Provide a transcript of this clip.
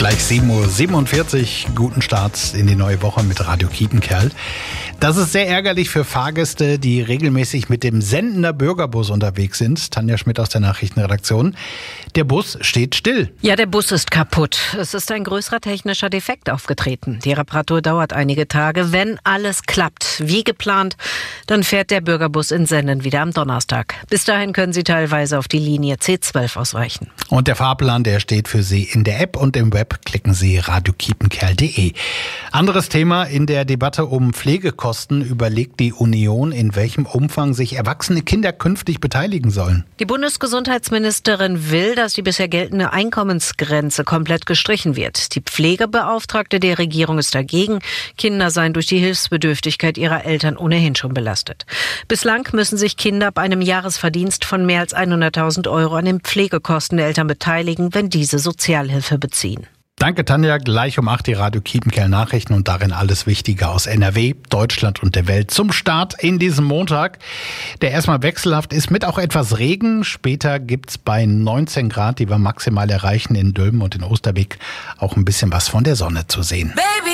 Gleich 7:47 Uhr. Guten Start in die neue Woche mit Radio Kiepenkerl. Das ist sehr ärgerlich für Fahrgäste, die regelmäßig mit dem Sendender Bürgerbus unterwegs sind. Tanja Schmidt aus der Nachrichtenredaktion. Der Bus steht still. Ja, der Bus ist kaputt. Es ist ein größerer technischer Defekt aufgetreten. Die Reparatur dauert einige Tage. Wenn alles klappt, wie geplant, dann fährt der Bürgerbus in Senden wieder am Donnerstag. Bis dahin können Sie teilweise auf die Linie C12 ausweichen. Und der Fahrplan, der steht für Sie in der App und im Web. Klicken Sie radiokiepenkerl.de. Anderes Thema in der Debatte um Pflegekosten überlegt die Union, in welchem Umfang sich erwachsene Kinder künftig beteiligen sollen. Die Bundesgesundheitsministerin will, dass die bisher geltende Einkommensgrenze komplett gestrichen wird. Die Pflegebeauftragte der Regierung ist dagegen. Kinder seien durch die Hilfsbedürftigkeit ihrer Eltern ohnehin schon belastet. Bislang müssen sich Kinder ab einem Jahresverdienst von mehr als 100.000 € an den Pflegekosten der Eltern beteiligen, wenn diese Sozialhilfe beziehen. Danke, Tanja. Gleich um 8 die Radio Kiepenkerl Nachrichten und darin alles Wichtige aus NRW, Deutschland und der Welt zum Start in diesem Montag, der erstmal wechselhaft ist mit auch etwas Regen. Später gibt's bei 19 Grad, die wir maximal erreichen in Dülmen und in Osterbeek, auch ein bisschen was von der Sonne zu sehen. Baby.